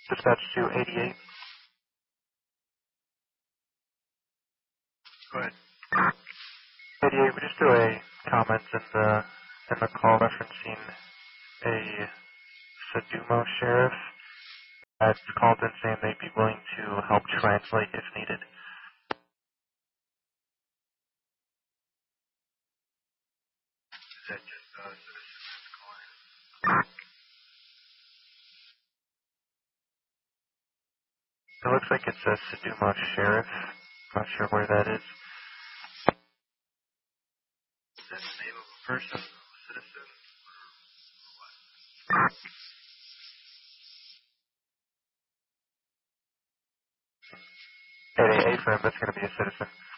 Dispatch to 88. Go ahead. 88, we just do a comment in the call referencing a Sadumo sheriff that's called in saying they'd be willing to help translate if needed. Is that just citizen that's calling? It looks like it's a Sadumo sheriff. Not sure where that is. Is that the name of a person, a citizen, or what? 88 for him, that's going to be a citizen.